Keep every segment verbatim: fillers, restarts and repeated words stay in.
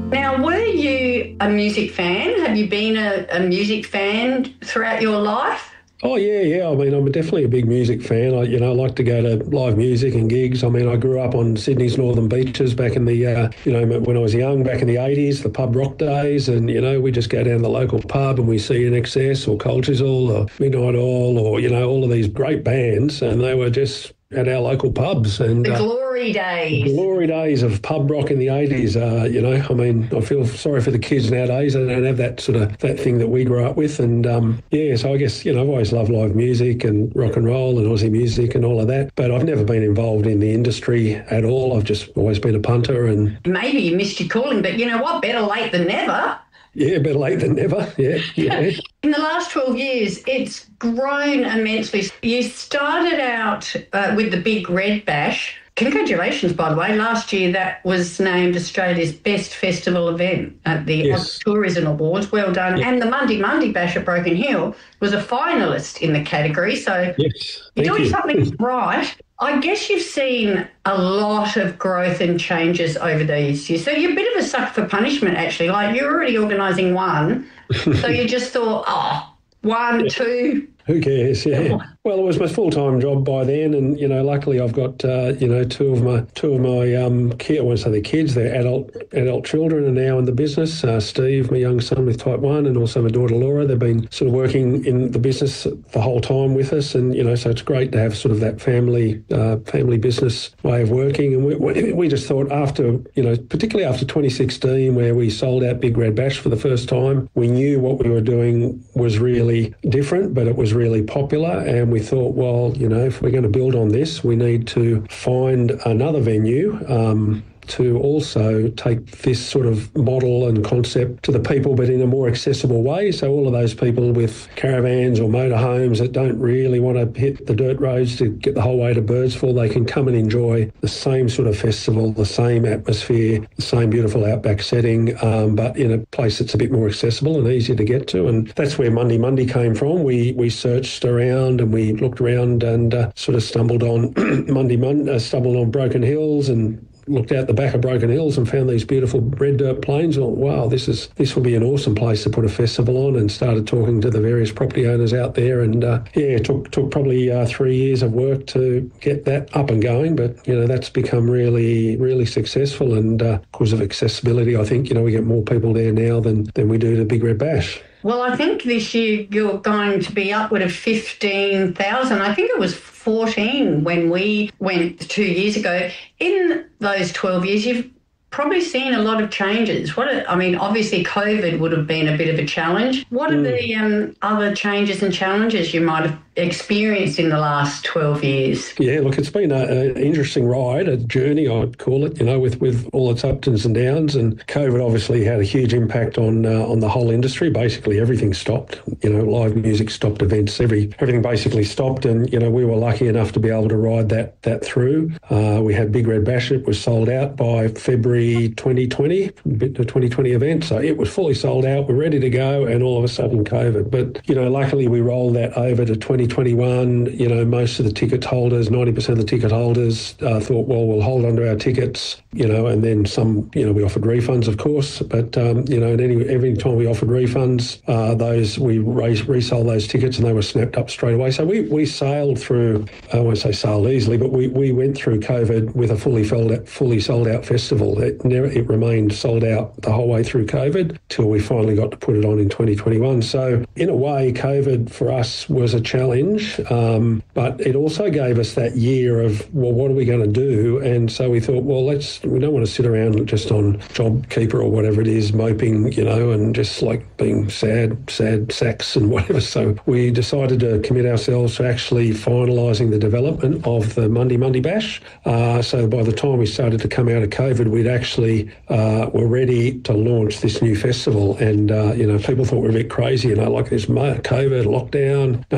Now, were you a music fan? Have you been a, a music fan throughout your life? Oh, yeah, yeah. I mean, I'm definitely a big music fan. I, you know, I like to go to live music and gigs. I mean, I grew up on Sydney's Northern Beaches back in the, uh, you know, when I was young, back in the eighties, the pub rock days. And, you know, we just go down to the local pub and we see I N X S or Cold Chisel or Midnight Oil or, you know, all of these great bands. And they were just at our local pubs. And The uh, glory days. the glory days of pub rock in the eighties, uh, you know, I mean, I feel sorry for the kids nowadays. They don't have that sort of, that thing that we grew up with. And, um, yeah, so I guess, you know, I've always loved live music and rock and roll and Aussie music and all of that. But I've never been involved in the industry at all. I've just always been a punter. And Maybe you missed your calling, but you know what? Better late than never. yeah, better late than never. Yeah, yeah. In the last twelve years, it's grown immensely. You started out uh, with the Big Red Bash. Congratulations, by the way. Last year, that was named Australia's best festival event at the Yes. Tourism Awards. Well done. And the Monday Monday Bash at Broken Hill was a finalist in the category. So Yes, you're thank doing you. something right. I guess you've seen a lot of growth and changes over these years. So you're a bit of a sucker for punishment, actually. Like, you're already organising one, so you just thought, oh, one, two. Who cares? Yeah. Well, it was my full-time job by then, and you know, luckily I've got uh, you know two of my two of my um, kids. I won't say they're kids; they're adult adult children, are now in the business. Uh, Steve, my young son with Type One, and also my daughter Laura. They've been sort of working in the business the whole time with us, and you know, so it's great to have sort of that family uh, family business way of working. And we, we we just thought after you know, particularly after twenty sixteen, where we sold out Big Red Bash for the first time, we knew what we were doing was really different, but it was really popular, and we thought, well, you know, if we're going to build on this, we need to find another venue um, to also take this sort of model and concept to the people, but in a more accessible way. So all of those people with caravans or motorhomes that don't really want to hit the dirt roads to get the whole way to Birdsville, they can come and enjoy the same sort of festival, the same atmosphere, the same beautiful outback setting, um, but in a place that's a bit more accessible and easier to get to. And that's where Monday Monday came from. We we searched around and we looked around and uh, sort of stumbled on Monday Monday, uh, stumbled on Broken Hills and looked out the back of Broken Hills and found these beautiful red dirt plains. Oh, wow, this is this will be an awesome place to put a festival on, and started talking to the various property owners out there. And uh, yeah, it took took probably uh, three years of work to get that up and going. But you know, that's become really really successful, and uh, because of accessibility, I think you know we get more people there now than than we do to Big Red Bash. Well, I think this year you're going to be upward of fifteen thousand. I think it was fourteen when we went two years ago. In those twelve years, you've probably seen a lot of changes. What are, I mean, obviously COVID would have been a bit of a challenge. What are the um, other changes and challenges you might have experienced in the last twelve years? Yeah, look, it's been a, an interesting ride, a journey, I'd call it, you know, with, with all its ups and downs. And COVID obviously had a huge impact on uh, on the whole industry. Basically, everything stopped. You know, live music stopped, events, every everything basically stopped. And, you know, we were lucky enough to be able to ride that that through. Uh, we had Big Red Bash. It was sold out by February twenty twenty, the twenty twenty event. So it was fully sold out. We're ready to go. And all of a sudden, COVID. But, you know, luckily we rolled that over to twenty twenty-one. You know, most of the ticket holders, ninety percent of the ticket holders uh, thought, well, we'll hold onto our tickets, you know, and then some, you know, we offered refunds, of course. But, um, you know, and any, every time we offered refunds, uh, those, we raised, resold those tickets and they were snapped up straight away. So we, we sailed through, I won't say sailed easily, but we, we went through COVID with a fully sold out, fully sold out festival. It never, it remained sold out the whole way through COVID till we finally got to put it on in twenty twenty-one. So in a way, COVID for us was a challenge, um, but it also gave us that year of, well, what are we going to do? And so we thought, well, let's, we don't want to sit around just on JobKeeper or whatever it is, moping, you know, and just like being sad, sad sacks and whatever. So we decided to commit ourselves to actually finalising the development of the Monday Monday Bash. Uh, so by the time we started to come out of COVID, we'd actually uh, were ready to launch this new festival. And, uh, you know, people thought we were a bit crazy, you know, like this COVID lockdown, nobody can do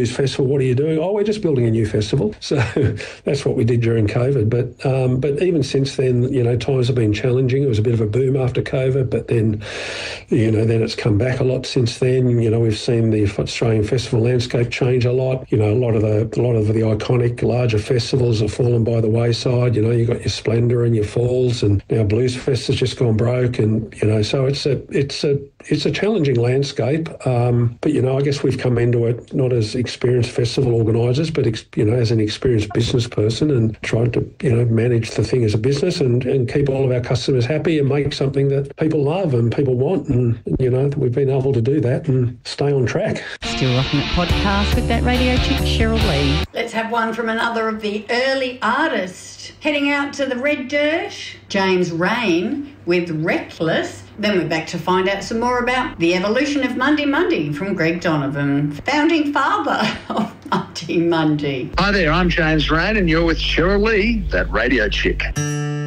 Blues Festival, what are you doing? Oh, we're just building a new festival. So that's what we did during COVID. But um, but even since then, you know, times have been challenging. It was a bit of a boom after COVID, but then, you know, then it's come back a lot since then. You know, we've seen the Australian festival landscape change a lot. You know, a lot of the a lot of the iconic larger festivals have fallen by the wayside. You know, you've got your Splendour and your Falls, and now Blues Fest has just gone broke. And, you know, so it's a it's a it's a challenging landscape. Um, but, you know, I guess we've come into it not as experienced festival organisers, but, ex, you know, as an experienced business person, and tried to, you know, manage the thing as a business and, and keep all of our customers happy and make something that people love and people want. And, you know, we've been able to do that and stay on track. Still Rocking It podcast with that radio chick, Cheryl Lee. Let's have one from another of the early artists. Heading out to the red dirt, James Rain with Reckless. Then we're back to find out some more about the evolution of Monday Monday from Greg Donovan, founding father of Monday Monday. Hi there, I'm James Rain and you're with Cheryl Lee, that radio chick.